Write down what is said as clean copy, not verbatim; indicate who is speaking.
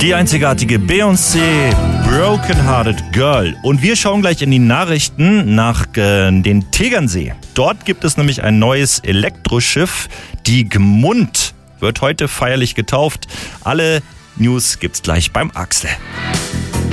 Speaker 1: Die einzigartige Beyoncé, Broken Hearted Girl. Und wir schauen gleich in die Nachrichten nach den Tegernsee. Dort gibt es nämlich ein neues Elektroschiff. Die Gmund wird heute feierlich getauft. Alle News gibt's gleich beim Axel.